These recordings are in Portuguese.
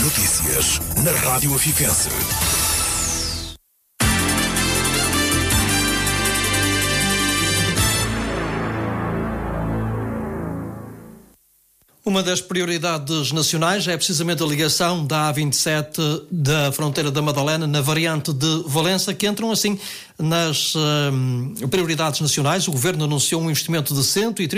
Notícias na Rádio Afifense. Uma das prioridades nacionais é precisamente a ligação da A27 da fronteira da Madalena na variante de Valença, que entram assim nas prioridades nacionais. O Governo anunciou um investimento de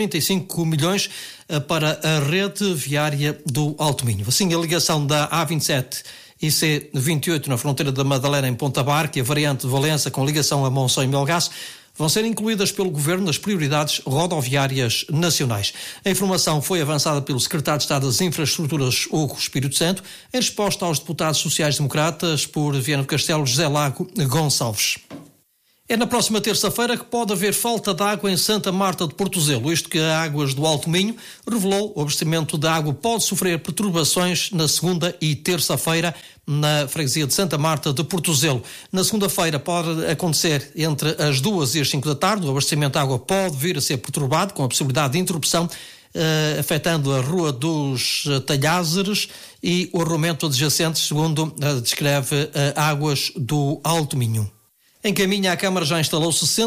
135 milhões para a rede viária do Alto Minho. Assim, a ligação da A27 e C28 na fronteira da Madalena em Ponta Barca e a variante de Valença com ligação a Monção e Melgaço vão ser incluídas pelo Governo nas prioridades rodoviárias nacionais. A informação foi avançada pelo Secretário de Estado das Infraestruturas, Hugo Espírito Santo, em resposta aos deputados sociais-democratas por Viana do Castelo, José Lago Gonçalves. É na próxima terça-feira que pode haver falta de água em Santa Marta de Portozelo, isto que a Águas do Alto Minho revelou. O abastecimento de água pode sofrer perturbações na segunda e terça-feira na freguesia de Santa Marta de Portozelo. Na segunda-feira pode acontecer entre as 2 e as 5 da tarde. O abastecimento de água pode vir a ser perturbado, com a possibilidade de interrupção, afetando a Rua dos Talhazeres e o arruamento adjacente, segundo descreve Águas do Alto Minho. Em Caminha, a Câmara já instalou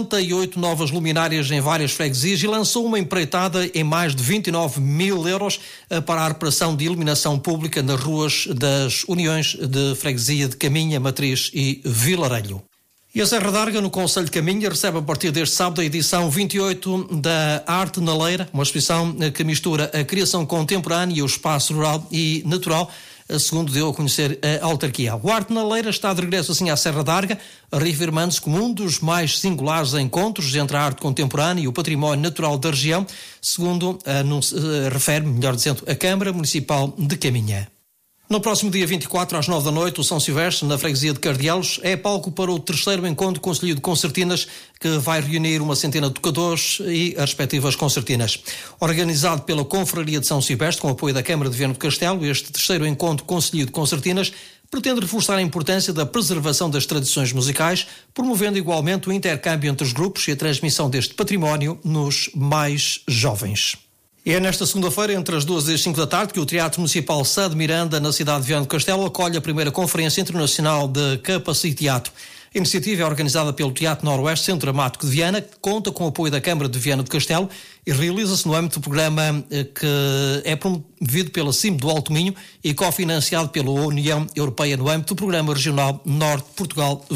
68 novas luminárias em várias freguesias e lançou uma empreitada em mais de 29 mil euros para a reparação de iluminação pública nas ruas das uniões de freguesia de Caminha, Matriz e Vilarelho. E a Serra d'Arga, no Concelho de Caminha, recebe a partir deste sábado a edição 28 da Arte na Leira, uma exposição que mistura a criação contemporânea e o espaço rural e natural, segundo deu a conhecer a autarquia. O Arte na Leira está de regresso assim à Serra d'Arga, reafirmando-se como um dos mais singulares encontros entre a arte contemporânea e o património natural da região, segundo refere, melhor dizendo, a Câmara Municipal de Caminha. No próximo dia 24, às 9 da noite, o São Silvestre, na freguesia de Cardielos, é palco para o terceiro encontro concelhio de concertinas, que vai reunir uma centena de tocadores e as respectivas concertinas. Organizado pela Confraria de São Silvestre, com apoio da Câmara de Viana do Castelo, este terceiro encontro concelhio de concertinas pretende reforçar a importância da preservação das tradições musicais, promovendo igualmente o intercâmbio entre os grupos e a transmissão deste património nos mais jovens. E é nesta segunda-feira, entre as 2 e as 5 da tarde, que o Teatro Municipal Sá de Miranda, na cidade de Viana do Castelo, acolhe a primeira Conferência Internacional de Capacity Teatro. A iniciativa é organizada pelo Teatro Noroeste Centro Dramático de Viana, que conta com o apoio da Câmara de Viana do Castelo e realiza-se no âmbito do programa que é promovido pela CIM do Alto Minho e cofinanciado pela União Europeia no âmbito do Programa Regional Norte Portugal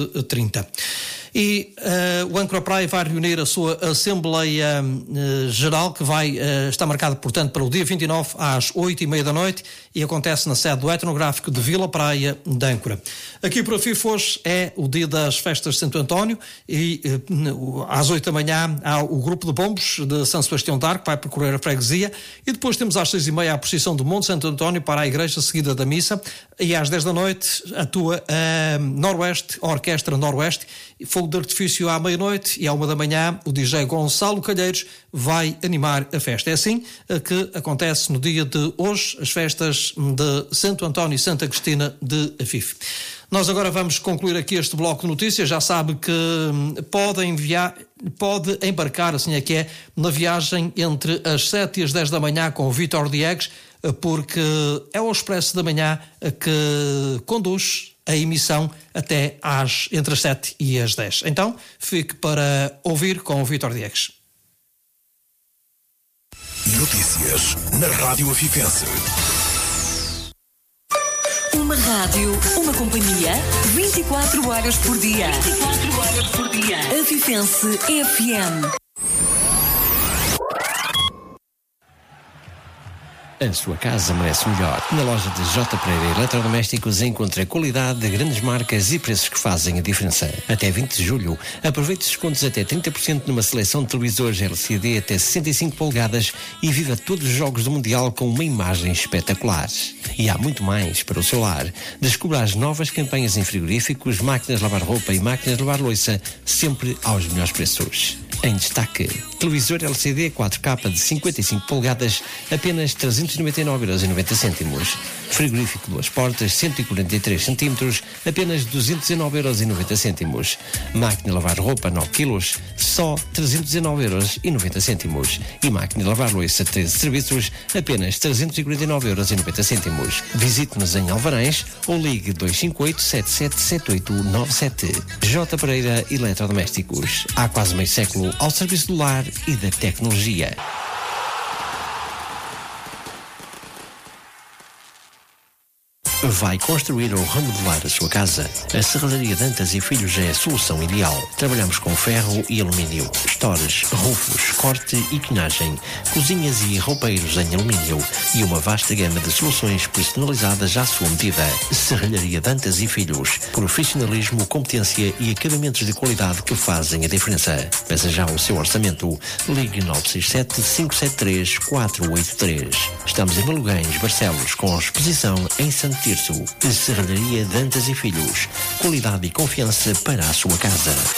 2030. E o Âncora Praia vai reunir a sua Assembleia Geral, que está marcada, portanto, para o dia 29 às 8h30 da noite e acontece na sede do Etnográfico de Vila Praia de Âncora. Aqui para Fifos é o dia das festas de Santo António e às 8 da manhã há o grupo de bombos de São Sebastião de Arco, que vai percorrer a freguesia, e depois temos às 6h30 a procissão do Monte Santo António para a igreja seguida da missa, e às 10 da noite atua a Orquestra Noroeste, fogo de artifício à meia-noite, e à 1 da manhã o DJ Gonçalo Calheiros vai animar a festa. É assim que acontece no dia de hoje as festas de Santo António e Santa Cristina de Afife. Nós agora vamos concluir aqui este bloco de notícias. Já sabe que pode embarcar, assim é que é, na viagem entre as 7 e as 10 da manhã com o Vítor Diegues, porque é o Expresso da Manhã que conduz a emissão até entre as 7 e as 10. Então, fique para ouvir com o Vítor Diegues. Notícias na Rádio Afifense. Uma rádio, uma companhia, 24 horas por dia. 24 horas por dia. Afifense FM. A sua casa merece melhor. Na loja de J. Pereira Eletrodomésticos encontra qualidade de grandes marcas e preços que fazem a diferença. Até 20 de julho, aproveite descontos até 30% numa seleção de televisores LCD até 65 polegadas e viva todos os jogos do Mundial com uma imagem espetacular. E há muito mais para o seu lar. Descubra as novas campanhas em frigoríficos, máquinas de lavar roupa e máquinas de lavar louça, sempre aos melhores preços. em destaque. Televisor LCD 4K de 55 polegadas, apenas 399,90€. Frigorífico 2 portas, 143 cm, apenas 219,90€. Máquina de lavar roupa 9 kg, só 319,90€. E máquina de lavar louça 13 serviços, apenas 349,90€. Visite-nos em Alvarães ou ligue 258 777897. J. Pereira Eletrodomésticos. Há quase meio século ao serviço do lar e da tecnologia. Vai construir ou remodelar a sua casa? A Serralharia Dantas e Filhos é a solução ideal. Trabalhamos com ferro e alumínio, estores, rufos, corte e quinagem, cozinhas e roupeiros em alumínio e uma vasta gama de soluções personalizadas à sua medida. Serralharia Dantas e Filhos. Profissionalismo, competência e acabamentos de qualidade que fazem a diferença. Peça já o seu orçamento. Ligue 967-573-483. Estamos em Maluguém, Barcelos, com exposição em Santo Tirso. Serralharia Dantas e Filhos. Qualidade e confiança para a sua casa.